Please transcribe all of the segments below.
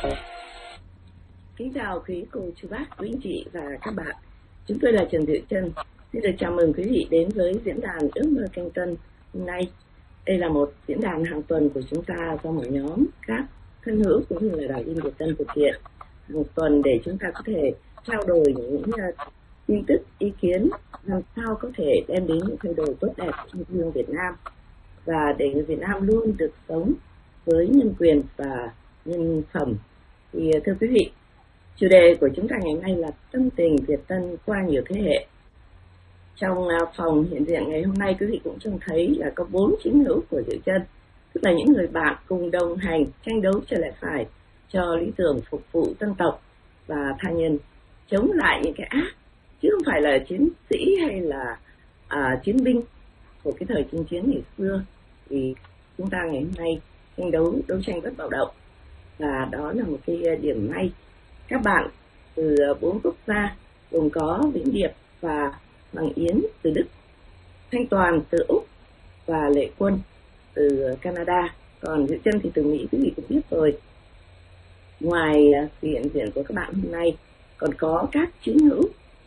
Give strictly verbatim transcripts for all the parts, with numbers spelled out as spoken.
Kính chào quý cô, chú bác, quý anh chị và các bạn. Chúng tôi là Trần Diệu Trân. Xin được chào mừng quý vị đến với diễn đàn Ước mơ Canh Tân hôm nay. Đây là một diễn đàn hàng tuần của chúng ta do một nhóm các thân hữu cũng như là Đài In Việt Tân thực hiện một tuần để chúng ta có thể trao đổi những tin tức, ý kiến làm sao có thể đem đến những thay đổi tốt đẹp cho quê hương Việt Nam và để người Việt Nam luôn được sống với nhân quyền và nhân phẩm. Thì thưa quý vị, chủ đề của chúng ta ngày nay là tâm tình Việt Tân qua nhiều thế hệ. Trong phòng hiện diện ngày hôm nay, quý vị cũng trông thấy là có bốn chiến hữu của Diệu Trân, tức là những người bạn cùng đồng hành tranh đấu cho lẽ phải, cho lý tưởng phục vụ dân tộc và tha nhân, chống lại những cái ác, chứ không phải là chiến sĩ hay là à, chiến binh của cái thời chinh chiến ngày xưa. Thì chúng ta ngày hôm nay tranh đấu đấu tranh rất bạo động, và đó là một cái điểm may. Các bạn từ bốn quốc gia gồm có Vĩnh Điệp và Bằng Yến từ Đức, Thanh Toàn từ Úc và Lệ Quân từ Canada. Còn Diệu Trân thì từ Mỹ, quý vị cũng biết rồi. Ngoài sự hiện diện của các bạn hôm nay, còn có các chiến hữu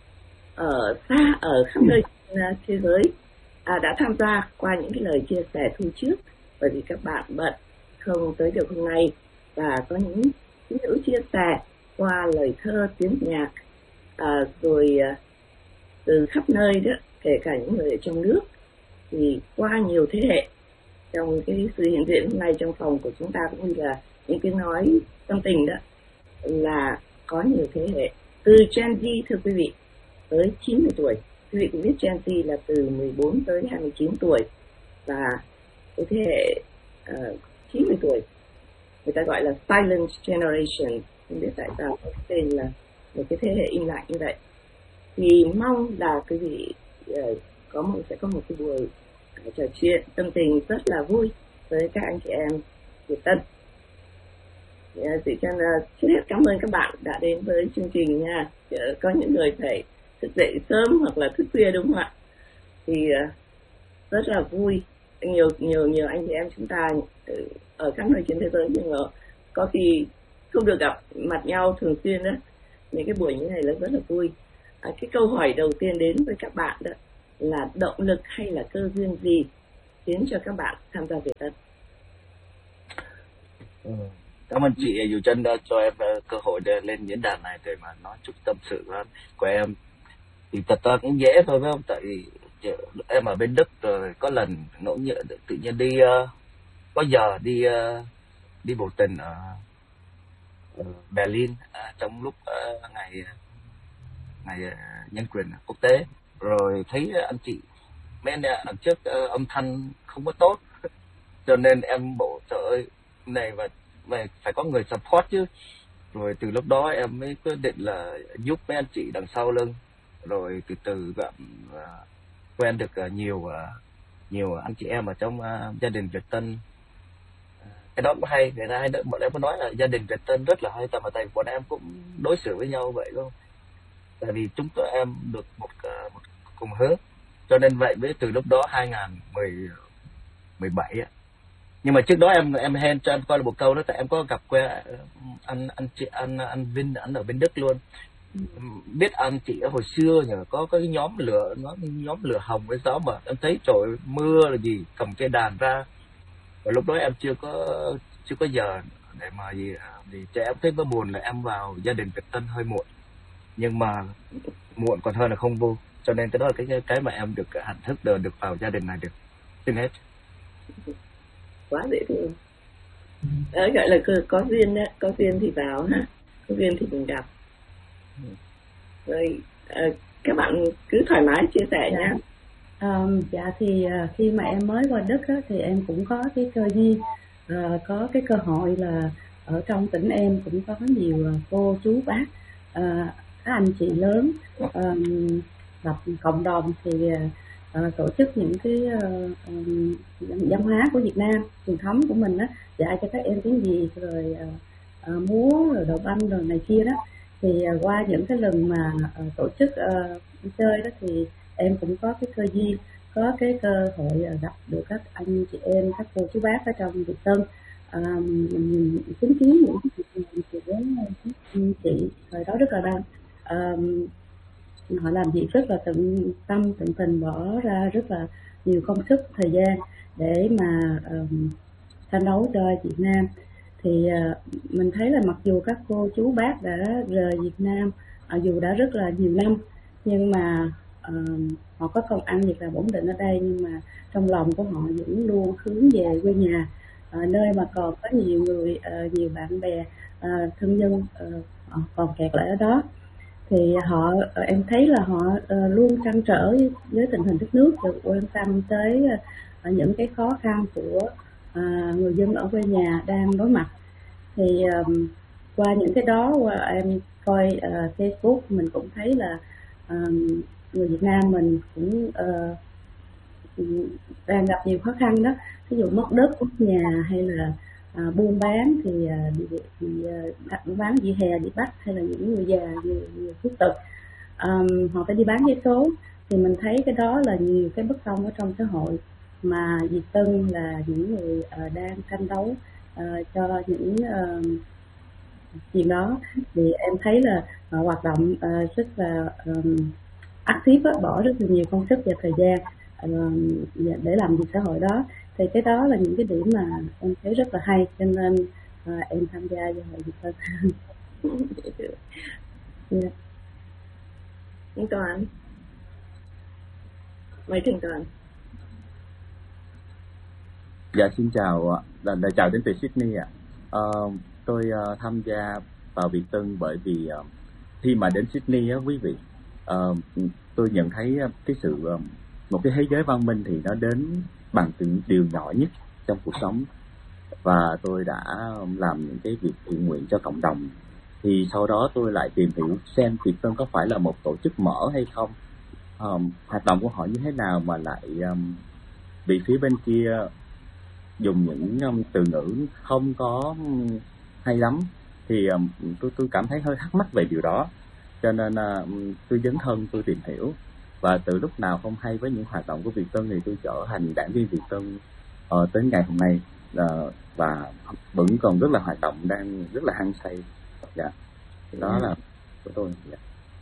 ở xa, ở khắp nơi trên thế giới à, đã tham gia qua những cái lời chia sẻ thu trước, bởi vì các bạn bận không tới được hôm nay, và có những chiến hữu chia sẻ qua lời thơ, tiếng nhạc, à, rồi à, từ khắp nơi đó, kể cả những người ở trong nước. Thì qua nhiều thế hệ, trong cái sự hiện diện hôm nay trong phòng của chúng ta cũng như là những cái nói tâm tình đó, là có nhiều thế hệ. Từ Gen Z, thưa quý vị, tới chín mươi tuổi. Quý vị cũng biết Gen Z là từ mười bốn tới hai mươi chín tuổi, và cái thế hệ uh, chín mươi tuổi người ta gọi là Silent Generation. Không biết tại sao có tên là một cái thế hệ im lặng như vậy. Thì mong là quý vị uh, có một sẽ có một cái buổi uh, trò chuyện tâm tình rất là vui với các anh chị em Việt Tân. Uh, Chị Trân uh, trước hết cảm ơn các bạn đã đến với chương trình nha. Uh, có những người phải thức dậy sớm hoặc là thức khuya, đúng không ạ? Thì uh, rất là vui. Nhiều nhiều nhiều anh chị em chúng ta ở các nơi trên thế giới, nhưng mà có khi không được gặp mặt nhau thường xuyên đó. Những cái buổi như này là rất là vui. À, cái câu hỏi đầu tiên đến với các bạn đó là động lực hay là cơ duyên gì khiến cho các bạn tham gia Việt Tân? Ừ. Cảm ơn chị Diệu Trân đã cho em cơ hội để lên diễn đàn này để mà nói chút tâm sự của em. Thì thật ra cũng dễ thôi phải không? Tại vì em ở bên Đức rồi, có lần ngẫu nhiên tự nhiên đi uh, có giờ đi uh, đi bộ tình ở, ở Berlin uh, trong lúc uh, ngày ngày uh, nhân quyền quốc tế, rồi thấy anh chị mấy anh đằng trước uh, âm thanh không có tốt, cho nên em bộ trời ơi này và về phải có người support chứ. Rồi từ lúc đó em mới quyết định là giúp mấy anh chị đằng sau lưng, rồi từ từ gặp uh, quen được uh, nhiều uh, nhiều anh chị em ở trong uh, gia đình Việt Tân. Uh, cái đó cũng hay, người ta hay bọn em có nói là gia đình Việt Tân rất là hay, tại mà tại bọn em cũng đối xử với nhau vậy luôn, tại vì chúng tôi em được một, uh, một cùng hướng, cho nên vậy với từ lúc đó hai không một bảy á. Nhưng mà trước đó em em hên cho em coi là một câu đó, tại em có gặp quen anh anh chị anh anh Vinh, anh ở bên Đức luôn. Biết anh chị ở hồi xưa nhờ có cái nhóm lửa nó nhóm lửa hồng với gió, mà em thấy trời mưa là gì cầm cây đàn ra, và lúc đó em chưa có chưa có giờ để mà gì thì cho em thấy có buồn là em vào gia đình Việt Tân hơi muộn, nhưng mà muộn còn hơn là không vô, cho nên cái đó là cái cái mà em được hạnh thức được được vào gia đình này được. Xin hết. Quá dễ thương. Đó gọi là có duyên đó, có duyên thì vào ha, có duyên thì mình gặp. Rồi à, các bạn cứ thoải mái chia sẻ dạ. nha. À, dạ thì khi mà em mới qua Đức đó, thì em cũng có cái cơ duyên, à, có cái cơ hội là ở trong tỉnh em cũng có nhiều cô chú bác, à, các anh chị lớn à, lập cộng đồng thì à, tổ chức những cái à, văn hóa của Việt Nam truyền thống của mình đó, dạy cho các em tiếng Việt, rồi à, múa, rồi đậu banh, rồi này kia đó. Thì uh, qua những cái lần mà uh, tổ chức uh, đi chơi đó, thì em cũng có cái cơ duyên, có cái cơ hội uh, gặp được các anh chị em, các cô chú bác ở trong Việt Tân, uh, mình chứng kiến những cái việc chị thời đó rất là đang um, họ làm việc rất là tận tâm tận tình, bỏ ra rất là nhiều công sức thời gian để mà um, tranh đấu cho Việt Nam. Thì uh, mình thấy là mặc dù các cô chú bác đã rời Việt Nam, uh, dù đã rất là nhiều năm, nhưng mà uh, họ có công ăn việc làm ổn định ở đây, nhưng mà trong lòng của họ vẫn luôn hướng về quê nhà, uh, nơi mà còn có nhiều người, uh, nhiều bạn bè, uh, thân nhân uh, còn kẹt lại ở đó. Thì họ, uh, em thấy là họ uh, luôn trăn trở với, với tình hình đất nước, được quan tâm tới uh, những cái khó khăn của uh, người dân ở quê nhà đang đối mặt. Thì um, qua những cái đó, qua em coi uh, Facebook, mình cũng thấy là um, người Việt Nam mình cũng uh, đang gặp nhiều khó khăn đó. Ví dụ mất đất, mất nhà, hay là uh, buôn bán thì, uh, bị, bị uh, bán vỉa hè bị bắt, hay là những người già, người, người khuyết tật, um, họ phải đi bán vé số. Thì mình thấy cái đó là nhiều cái bất công ở trong xã hội, mà Việt Tân là những người uh, đang tranh đấu uh, cho những uh, chuyện đó. Thì em thấy là uh, hoạt động uh, rất là um, active, bỏ rất là nhiều công sức và thời gian uh, để làm việc xã hội đó. Thì cái đó là những cái điểm mà em thấy rất là hay, cho nên uh, em tham gia vào hội Việt Tân. Yeah. Anh Toàn, mời Thành Toàn. Dạ xin chào, là, là chào đến từ Sydney ạ. À. Uh, tôi uh, tham gia vào Việt Tân bởi vì uh, khi mà đến Sydney á, quý vị, uh, tôi nhận thấy cái sự uh, một cái thế giới văn minh thì nó đến bằng từng điều nhỏ nhất trong cuộc sống, và tôi đã làm những cái việc thiện nguyện cho cộng đồng. Thì sau đó tôi lại tìm hiểu xem Việt Tân có phải là một tổ chức mở hay không, um, hoạt động của họ như thế nào mà lại um, bị phía bên kia dùng những um, từ ngữ không có um, hay lắm. Thì um, tôi tôi cảm thấy hơi thắc mắc về điều đó, cho nên uh, tôi dấn thân tôi tìm hiểu, và từ lúc nào không hay với những hoạt động của Việt Tân thì tôi trở thành đảng viên Việt Tân uh, tới ngày hôm nay, uh, và vẫn còn rất là hoạt động, đang rất là hăng say. Dạ, đó yeah. là của tôi. Dạ.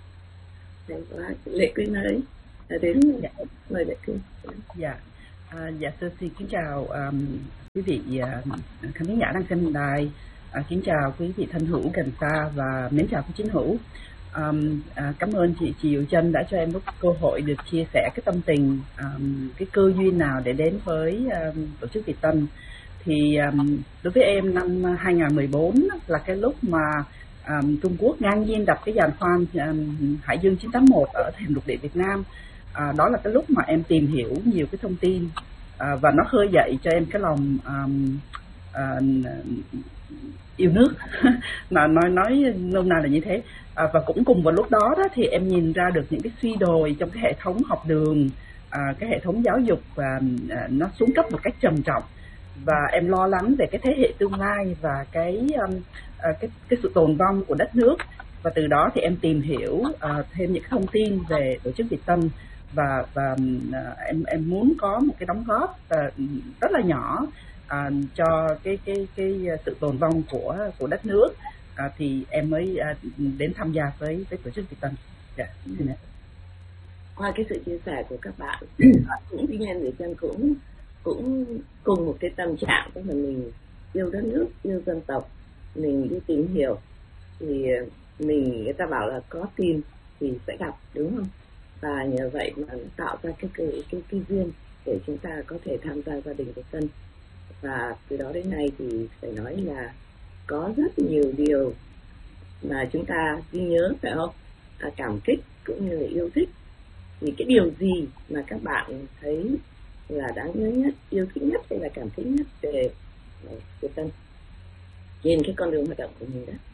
Lệ Quyên ơi, đến dạ. mời Lệ Quyên. Dạ, à, dạ tôi xin kính chào um, quý vị uh, khán giả đang xem đài, uh, kính chào quý vị thân hữu gần xa và mến chào quý chiến hữu. Um, uh, cảm ơn chị chị Diệu Trân đã cho em một cơ hội được chia sẻ cái tâm tình, um, cái cơ duyên nào để đến với um, tổ chức Việt Tân. Thì um, đối với em năm hai không một bốn là cái lúc mà um, Trung Quốc ngang nhiên đặt cái giàn khoan um, Hải Dương chín tám mốt ở thềm lục địa Việt Nam. Uh, đó là cái lúc mà em tìm hiểu nhiều cái thông tin, uh, và nó khơi dậy cho em cái lòng um, uh, yêu nước. nói nói nói nôm na là như thế. À, và cũng cùng vào lúc đó đó thì em nhìn ra được những cái suy đồi trong cái hệ thống học đường, à, cái hệ thống giáo dục, và à, nó xuống cấp một cách trầm trọng, và em lo lắng về cái thế hệ tương lai và cái um, à, cái cái sự tồn vong của đất nước. Và từ đó thì em tìm hiểu à, thêm những thông tin về tổ chức Việt Tân, và và à, em em muốn có một cái đóng góp à, rất là nhỏ à, cho cái cái cái sự tồn vong của của đất nước. À, thì em mới à, đến tham gia với với tổ chức Việt Tân. Yeah. Qua cái sự chia sẻ của các bạn, cũng tuy nhiên người dân cũng cũng cùng một cái tâm trạng, tức là mình yêu đất nước, yêu dân tộc, mình đi tìm hiểu, thì mình người ta bảo là có tìm thì sẽ gặp, đúng không? Và nhờ vậy mà tạo ra cái cái cái, cái duyên để chúng ta có thể tham gia gia đình Việt Tân. Và từ đó đến nay thì phải nói là có rất nhiều điều mà chúng ta ghi nhớ, phải không? À, cảm kích cũng như là yêu thích. Thì cái điều gì mà các bạn thấy là đáng nhớ nhất, yêu thích nhất hay là cảm kích nhất về Việt Tân trên cái con đường hoạt động của mình đó?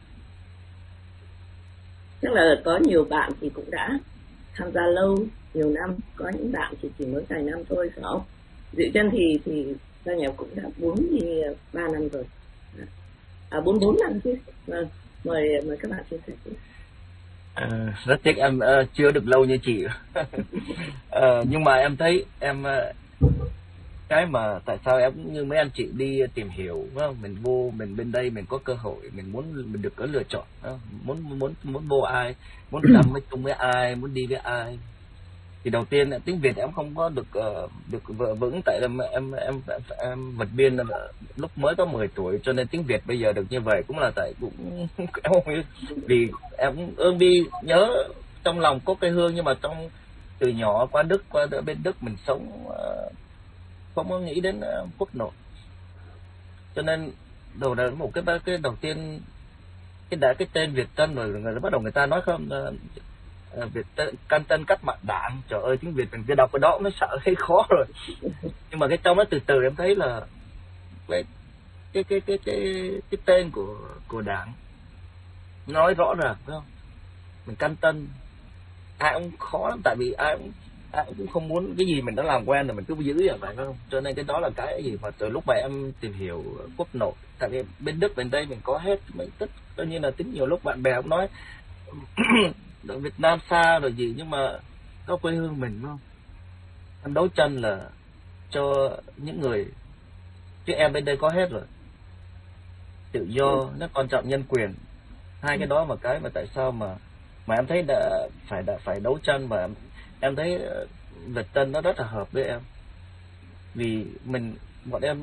Chắc là có nhiều bạn thì cũng đã tham gia lâu, nhiều năm, có những bạn thì chỉ mới vài năm thôi, phải không? Diệu Trân thì thì gia nhập cũng đã bốn mươi ba năm rồi, à bốn mươi bốn năm chứ. Vâng, mời mời các bạn chia sẻ. À, rất tiếc em uh, chưa được lâu như chị. uh, nhưng mà em thấy em uh, cái mà tại sao em cũng như mấy anh chị đi tìm hiểu, đúng không? Mình vô mình bên đây mình có cơ hội, mình muốn mình được có lựa chọn, đúng không? muốn muốn muốn vô ai, muốn làm với chung với ai, muốn đi với ai. Thì đầu tiên tiếng Việt em không có được uh, được vững, tại em em em em, em vượt biên lúc mới có mười tuổi, cho nên tiếng Việt bây giờ được như vậy cũng là tại cũng em không biết, vì em ương đi nhớ trong lòng có quê hương, nhưng mà trong từ nhỏ qua Đức, qua bên Đức mình sống uh, không có nghĩ đến uh, quốc nội, cho nên đầu là một cái cái đầu tiên cái đã cái tên Việt Tân rồi người bắt đầu người ta nói không uh, Việt Tân, can tân cách mạng đảng, trời ơi tiếng Việt mình cứ đọc cái đó mới sợ thấy khó rồi. Nhưng mà cái trong đó từ từ em thấy là cái cái cái cái cái, cái tên của của đảng nói rõ ràng, phải không? Mình can tân ai cũng khó lắm, tại vì ai cũng ai cũng không muốn cái gì mình đã làm quen rồi mình cứ giữ vậy, phải không? Cho nên cái đó là cái gì mà từ lúc mà em tìm hiểu quốc nội, tại vì bên Đức bên đây mình có hết mấy tất tất nhiên là tính nhiều lúc bạn bè cũng nói Việt Nam xa rồi gì, nhưng mà có quê hương mình, đúng không? Anh đấu tranh là cho những người, chứ em bên đây có hết rồi, tự do nó quan trọng, nhân quyền, hai cái đó mà cái mà tại sao mà mà em thấy đã phải đã phải đấu tranh, và em, em thấy Việt Tân nó rất là hợp với em, vì mình bọn em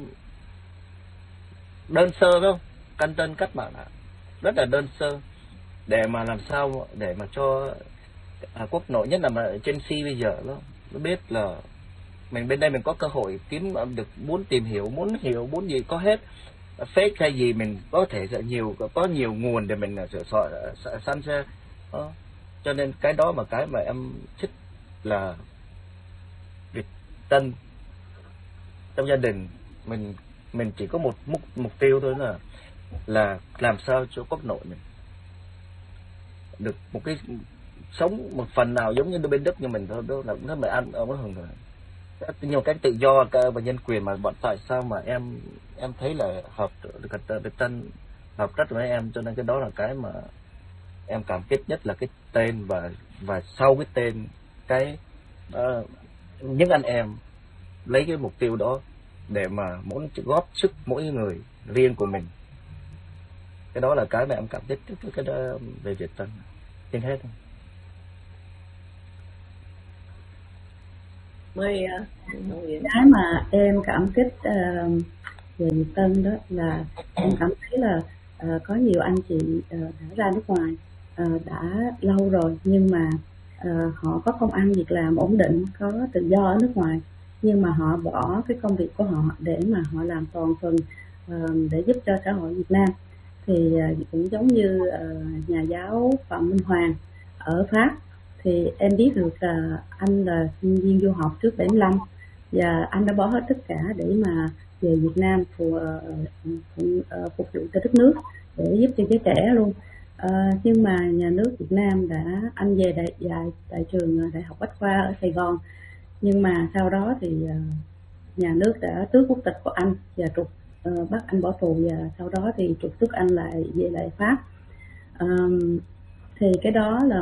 đơn sơ, phải không? Can tân cách mạng rất là đơn sơ, để mà làm sao để mà cho à, quốc nội, nhất là mà trên si bây giờ đó, nó biết là mình bên đây mình có cơ hội kiếm được, muốn tìm hiểu, muốn hiểu, muốn gì có hết, fake hay gì mình có thể sẽ nhiều, có nhiều nguồn để mình sửa soạn săn xe. Đó. Cho nên cái đó mà cái mà em thích là Việt Tân trong gia đình mình mình chỉ có một mục mục tiêu thôi, là là làm sao cho quốc nội mình được một cái sống một phần nào giống như bên Đức như mình thôi, đó là nó mà ăn ở mức hưởng rồi nhiều cái tự do và nhân quyền, mà bọn tại sao mà em em thấy là hợp được Việt Tân hợp rất với em, cho nên cái đó là cái mà em cảm kích nhất, là cái tên, và và sau cái tên cái uh, những anh em lấy cái mục tiêu đó để mà muốn góp sức mỗi người riêng của mình, cái đó là cái mà em cảm kích cái, cái đó về Việt Tân trên hết. Mời uh, cái mà em cảm kích uh, về Việt Tân đó là em cảm thấy là uh, có nhiều anh chị uh, đã ra nước ngoài uh, đã lâu rồi, nhưng mà uh, họ có công ăn việc làm ổn định, có tự do ở nước ngoài, nhưng mà họ bỏ cái công việc của họ để mà họ làm toàn phần uh, để giúp cho xã hội Việt Nam. Thì uh, cũng giống như uh, nhà giáo Phạm Minh Hoàng ở Pháp, thì em biết được là anh là sinh viên du học trước bảy mươi lăm, và anh đã bỏ hết tất cả để mà về Việt Nam phù, phù, phục vụ cho đất nước, để giúp cho giới trẻ luôn. À, nhưng mà nhà nước Việt Nam đã, anh về đại, đại, đại trường Đại học Bách khoa ở Sài Gòn, nhưng mà sau đó thì nhà nước đã tước quốc tịch của anh và trục uh, bắt anh bỏ tù, và sau đó thì trục xuất anh lại về lại Pháp. Um, thì cái đó là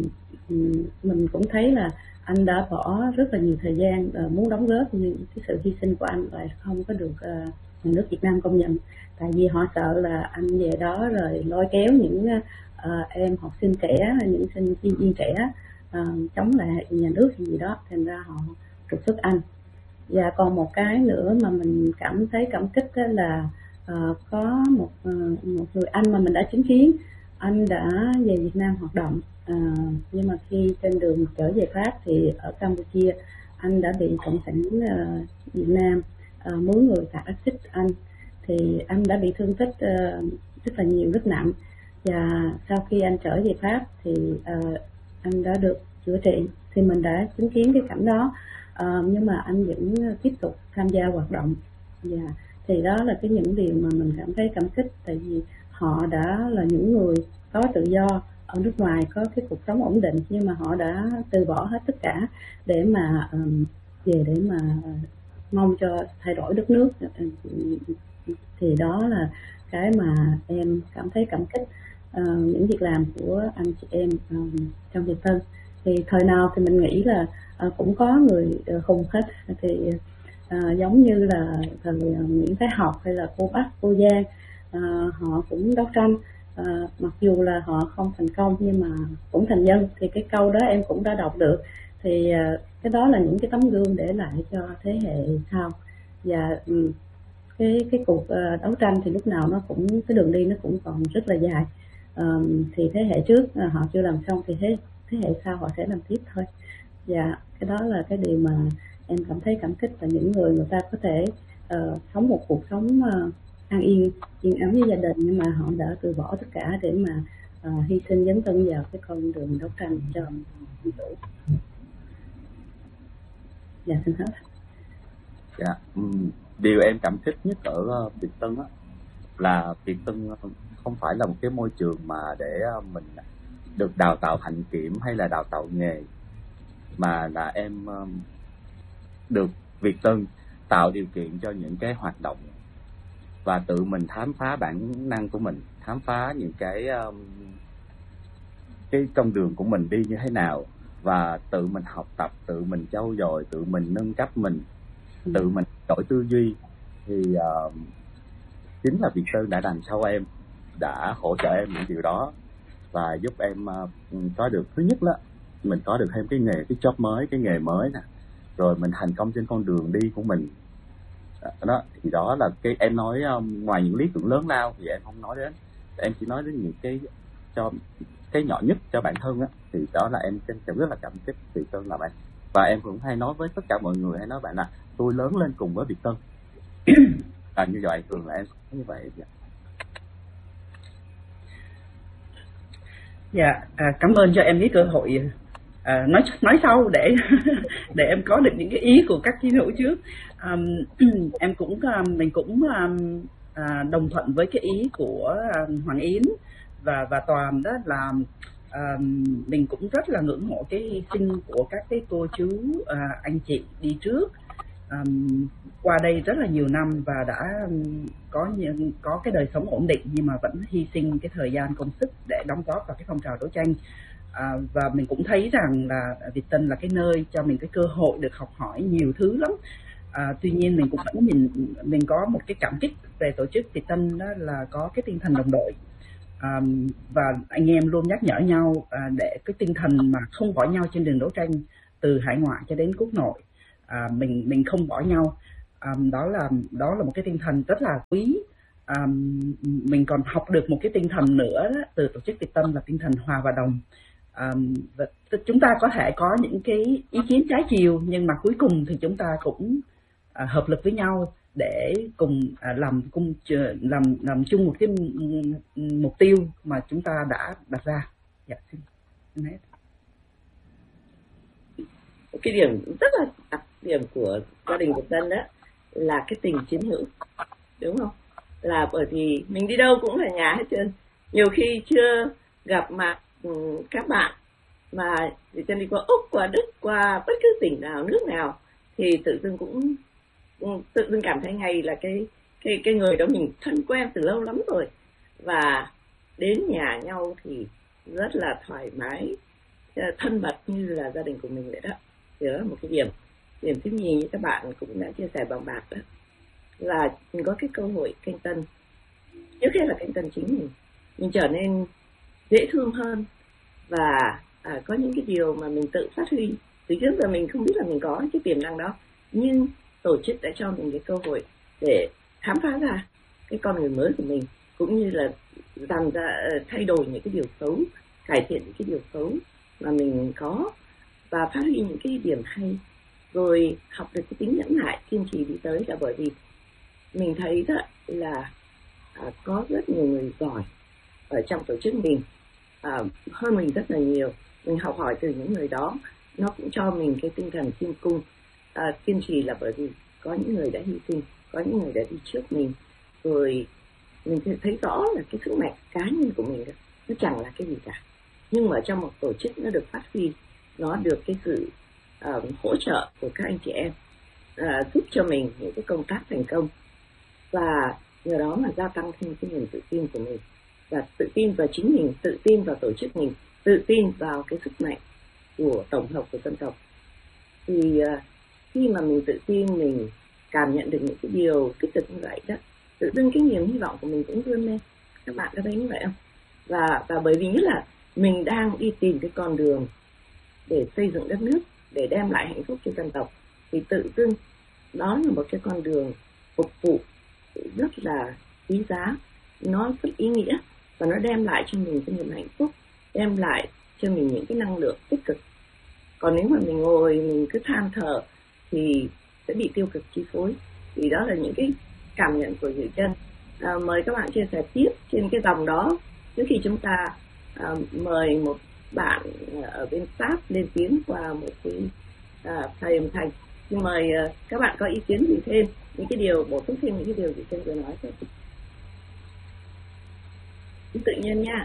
mình cũng thấy là anh đã bỏ rất là nhiều thời gian uh, muốn đóng góp, nhưng cái sự hy sinh của anh lại không có được uh, nhà nước Việt Nam công nhận, tại vì họ sợ là anh về đó rồi lôi kéo những uh, em học sinh trẻ, những sinh viên trẻ uh, chống lại nhà nước gì đó, thành ra họ trục xuất anh. Và còn một cái nữa mà mình cảm thấy cảm kích là uh, có một uh, một người anh mà mình đã chứng kiến, anh đã về Việt Nam hoạt động, à, nhưng mà khi trên đường trở về Pháp thì ở Campuchia anh đã bị cộng sản uh, Việt Nam uh, mướn người tạt axit anh, thì anh đã bị thương tích uh, rất là nhiều, rất nặng. Và sau khi anh trở về Pháp thì uh, anh đã được chữa trị, thì mình đã chứng kiến cái cảnh đó, uh, nhưng mà anh vẫn tiếp tục tham gia hoạt động. Và thì đó là cái những điều mà mình cảm thấy cảm kích, tại vì họ đã là những người có tự do ở nước ngoài, có cái cuộc sống ổn định, nhưng mà họ đã từ bỏ hết tất cả để mà um, về để mà mong cho thay đổi đất nước. Thì đó là cái mà em cảm thấy cảm kích uh, những việc làm của anh chị em um, trong Việt Tân. Thì thời nào thì mình nghĩ là uh, cũng có người uh, khùng hết, thì à, giống như là thầy Nguyễn Thái Học hay là cô Bắc, cô Giang, à, họ cũng đấu tranh, à, mặc dù là họ không thành công nhưng mà cũng thành nhân. Thì cái câu đó em cũng đã đọc được, thì à, cái đó là những cái tấm gương để lại cho thế hệ sau. Và um, cái cái cuộc uh, đấu tranh thì lúc nào nó cũng, cái đường đi nó cũng còn rất là dài. Um, thì thế hệ trước uh, họ chưa làm xong thì thế thế hệ sau họ sẽ làm tiếp thôi. Và cái đó là cái điều mà em cảm thấy cảm kích, là những người người ta có thể uh, sống một cuộc sống uh, an yên, yên ấm với gia đình, nhưng mà họ đã từ bỏ tất cả để mà uh, hy sinh dấn thân vào cái con đường đấu tranh cho dân chủ. Dạ xin hết. Dạ, um, điều em cảm kích nhất ở uh, Việt Tân á, là Việt Tân không phải là một cái môi trường mà để uh, mình được đào tạo hạnh kiểm hay là đào tạo nghề, mà là em uh, được Việt Tân tạo điều kiện cho những cái hoạt động và tự mình khám phá bản năng của mình, khám phá những cái um, cái con đường của mình đi như thế nào, và tự mình học tập, tự mình trau dồi, tự mình nâng cấp mình, tự mình đổi tư duy. Thì uh, chính là Việt Tân đã đằng sau em, đã hỗ trợ em những điều đó và giúp em uh, có được, thứ nhất đó, mình có được thêm cái nghề, cái job mới, cái nghề mới nè, rồi mình thành công trên con đường đi của mình. Đó, thì đó là cái em nói, um, ngoài những lý tưởng lớn lao thì em không nói đến, em chỉ nói đến những cái cho cái nhỏ nhất cho bản thân á, thì đó là em em rất là cảm kích Việt Tân là bạn. Và em cũng hay nói với tất cả mọi người, hay nói bạn là tôi lớn lên cùng với Việt Tân. À, như vậy thường là em như vậy. Dạ, à, cảm ơn cho em cái cơ hội à, nói nói sau để để em có được những cái ý của các chiến hữu trước. Um, em cũng um, mình cũng um, à, đồng thuận với cái ý của um, Hoàng Yến và và Toàn, đó là um, mình cũng rất là ngưỡng mộ cái hy sinh của các cái cô chú, uh, anh chị đi trước um, qua đây rất là nhiều năm và đã um, có những, có cái đời sống ổn định, nhưng mà vẫn hy sinh cái thời gian công sức để đóng góp vào cái phong trào đấu tranh. À, và mình cũng thấy rằng là Việt Tân là cái nơi cho mình cái cơ hội được học hỏi nhiều thứ lắm. À, tuy nhiên mình cũng vẫn nhìn mình có một cái cảm kích về tổ chức Việt Tân, đó là có cái tinh thần đồng đội. À, và anh em luôn nhắc nhở nhau à, để cái tinh thần mà không bỏ nhau trên đường đấu tranh từ hải ngoại cho đến quốc nội. À, mình mình không bỏ nhau. À, đó là đó là một cái tinh thần rất là quý. À, mình còn học được một cái tinh thần nữa đó, từ tổ chức Việt Tân là tinh thần hòa và đồng. À, và chúng ta có thể có những cái ý kiến trái chiều, nhưng mà cuối cùng thì chúng ta cũng à, hợp lực với nhau để cùng à, làm cùng làm làm chung một cái mục tiêu mà chúng ta đã đặt ra. Dạ, xin, xin hết. Cái điểm rất là đặc điểm của gia đình Việt Tân đó là cái tình chiến hữu, đúng không? Là bởi vì mình đi đâu cũng là nhà hết trơn. Nhiều khi chưa gặp mặt các bạn mà Việt Tân đi qua Úc, qua Đức, qua bất cứ tỉnh nào, nước nào, thì tự dưng cũng tự dưng cảm thấy ngay là cái cái cái người đó mình thân quen từ lâu lắm rồi, và đến nhà nhau thì rất là thoải mái, thân mật như là gia đình của mình vậy đó. Thì đó là một cái điểm điểm thứ nhì như các bạn cũng đã chia sẻ bằng bạc đó, là mình có cái cơ hội canh tân. Trước hết là canh tân chính mình, mình trở nên dễ thương hơn, và à, có những cái điều mà mình tự phát huy. Từ trước giờ mình không biết là mình có cái tiềm năng đó, nhưng tổ chức đã cho mình cái cơ hội để khám phá ra cái con người mới của mình, cũng như là làm ra thay đổi những cái điều xấu, cải thiện những cái điều xấu mà mình có, và phát huy những cái điểm hay, rồi học được cái tính nhẫn nại, kiên trì đi tới. Là bởi vì mình thấy đó là à, có rất nhiều người giỏi ở trong tổ chức mình, à, hơn mình rất là nhiều. Mình học hỏi từ những người đó, nó cũng cho mình cái tinh thần kiên cung, à, kiên trì, là bởi vì có những người đã hy sinh, có những người đã đi trước mình, rồi mình thấy rõ là cái sức mạnh cá nhân của mình đó, nó chẳng là cái gì cả, nhưng mà trong một tổ chức nó được phát huy, nó được cái sự uh, hỗ trợ của các anh chị em, uh, giúp cho mình những cái công tác thành công, và nhờ đó mà gia tăng thêm cái niềm tự tin của mình, và tự tin vào chính mình, tự tin vào tổ chức mình, tự tin vào cái sức mạnh của tổng hợp của dân tộc. Thì uh, khi mà mình tự tin, mình cảm nhận được những cái điều tích cực như vậy đó, tự dưng cái niềm hy vọng của mình cũng vươn lên. Các bạn có thấy như vậy không? Và và bởi vì nhất là mình đang đi tìm cái con đường để xây dựng đất nước, để đem lại hạnh phúc cho dân tộc, thì tự dưng đó là một cái con đường phục vụ rất là quý giá, nó rất ý nghĩa và nó đem lại cho mình cái niềm hạnh phúc, đem lại cho mình những cái năng lượng tích cực. Còn nếu mà mình ngồi mình cứ than thở thì sẽ bị tiêu cực chi phối. Thì đó là những cái cảm nhận của Diệu Chân. À, mời các bạn chia sẻ tiếp trên cái dòng đó trước khi chúng ta à, mời một bạn ở bên Pháp lên tiếng qua một cái à, file âm thanh. Xin mời uh, các bạn có ý kiến gì thêm, những cái điều bổ sung thêm những cái điều Diệu Chân vừa nói thôi. Tự nhiên nha.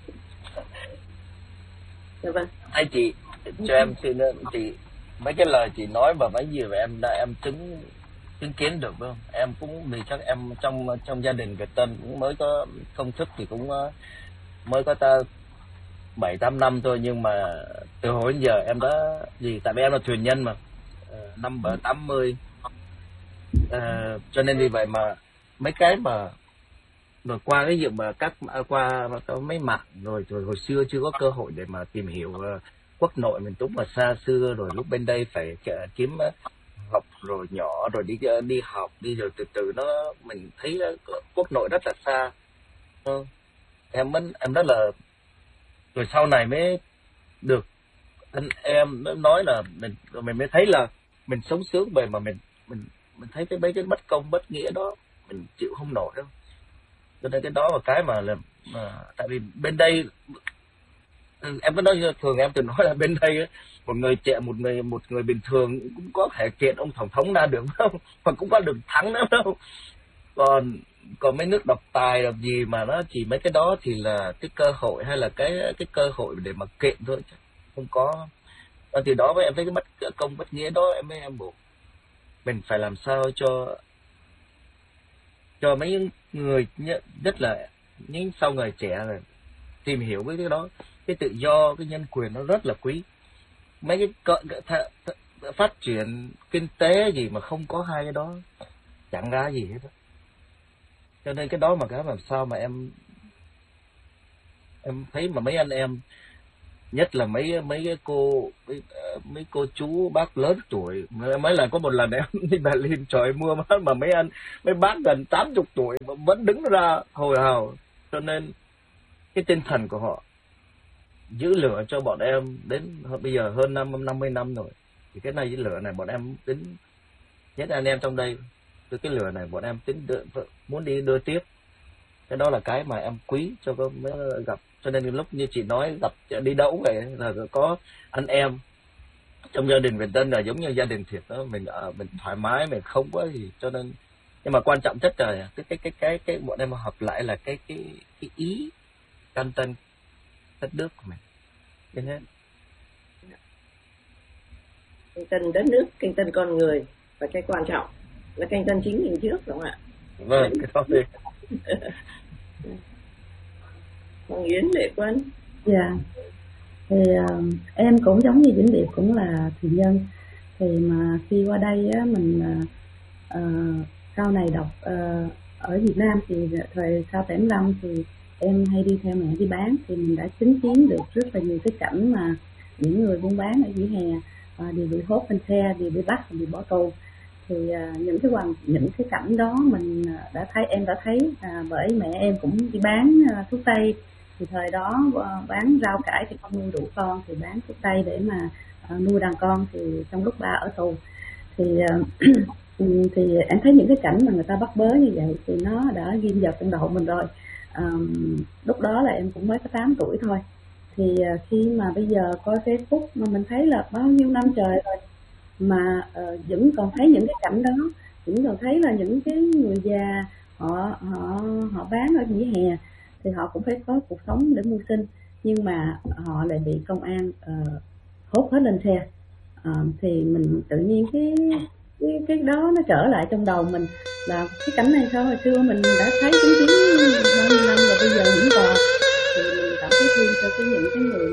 Dạ vâng. Anh chị cho em xin chị mấy cái lời chị nói và mấy gì mà em đã em chứng chứng kiến được phải không? Em cũng vì chắc em trong trong gia đình Việt Tân cũng mới có công thức thì cũng mới có ta bảy tám năm thôi, nhưng mà từ hồi đến giờ em đã gì tại vì em là thuyền nhân mà năm bờ tám mươi à, cho nên vì vậy mà mấy cái mà rồi qua cái việc mà các qua mấy mặt rồi rồi hồi xưa chưa có cơ hội để mà tìm hiểu uh, quốc nội miền Trung mà xa xưa, rồi lúc bên đây phải kiếm uh, học rồi nhỏ rồi đi uh, đi học đi rồi từ từ nó mình thấy uh, quốc nội rất là xa. uh, em vẫn em rất là rồi sau này mới được anh em nó nói là mình rồi mình mới thấy là mình sống sướng bởi mà mình mình mình thấy cái mấy cái bất công bất nghĩa đó mình chịu không nổi đâu. Cho nên cái đó là cái mà là mà, tại vì bên đây em có nói thường em từng nói là bên đây ấy, một người trẻ một người một người bình thường cũng có thể kiện ông tổng thống ra được không, mà cũng có được thắng nữa đâu. Còn còn mấy nước độc tài độc gì mà nó chỉ mấy cái đó thì là cái cơ hội hay là cái cái cơ hội để mà kiện thôi, không có. Và từ đó với em thấy cái bất công bất nghĩa đó em em buộc mình phải làm sao cho cho mấy người nhất là những sau người trẻ này tìm hiểu với cái đó, cái tự do cái nhân quyền nó rất là quý. Mấy cái cỡ, th, th, phát triển kinh tế gì mà không có hai cái đó chẳng ra gì hết đó. Cho nên cái đó mà cái làm sao mà em em thấy mà mấy anh em nhất là mấy mấy cái cô mấy, mấy cô chú bác lớn tuổi, mấy lần có một lần em đi Berlin trời mưa mà, mà mấy anh mấy bác gần tám chục tuổi mà vẫn đứng ra hồi hào. Cho nên cái tinh thần của họ giữ lửa cho bọn em đến bây giờ hơn năm năm mươi năm rồi, thì cái này giữ lửa này bọn em tính nhất anh em trong đây từ cái lửa này bọn em tính đưa, muốn đi đưa tiếp. Cái đó là cái mà em quý cho có mới gặp. Cho nên lúc như chị nói gặp đi đâu vậy là có anh em trong gia đình Việt Tân là giống như gia đình thiệt đó, mình ở mình thoải mái, mình không có gì. Cho nên nhưng mà quan trọng nhất là cái cái cái cái cái bọn em hợp lại là cái cái cái ý canh tân đất nước của mình. Thế nên canh tân đất nước, canh tân con người, và cái quan trọng là canh tân chính mình trước, đúng không ạ? Vâng, cái đó đi. Hoàng Yến, Lệ Quân. Dạ, thì uh, em cũng giống như Vĩnh Điệp cũng là thuyền nhân. Thì mà khi qua đây á, mình uh, uh, sau này đọc uh, ở Việt Nam thì thời sau bảy mươi lăm thì em hay đi theo mẹ đi bán, thì mình đã chứng kiến được rất là nhiều cái cảnh mà những người buôn bán ở vỉa hè uh, đều bị hốt lên xe, đều bị bắt, đều bị bỏ tù. Thì uh, những cái hoàn những cái cảnh đó mình uh, đã thấy em đã thấy uh, bởi mẹ em cũng đi bán uh, thuốc tây. Thì thời đó uh, bán rau cải thì không nuôi đủ con, thì bán thuốc tây để mà uh, nuôi đàn con. Thì trong lúc ba ở tù thì uh, thì em thấy những cái cảnh mà người ta bắt bớ như vậy thì nó đã ghim vào trong đầu mình rồi. Um, lúc đó là em cũng mới có tám tuổi thôi. Thì uh, khi mà bây giờ coi Facebook mà mình thấy là bao nhiêu năm trời rồi mà uh, vẫn còn thấy những cái cảnh đó, vẫn còn thấy là những cái người già họ họ họ bán ở vỉa hè thì họ cũng phải có cuộc sống để mưu sinh, nhưng mà họ lại bị công an uh, hốt hết lên xe. Uh, thì mình tự nhiên cái cái cái đó nó trở lại trong đầu mình là cái cảnh này sao hồi xưa mình đã thấy chứng kiến bao nhiêu năm rồi bây giờ vẫn còn. Thì mình cảm thấy thương cho cái những cái người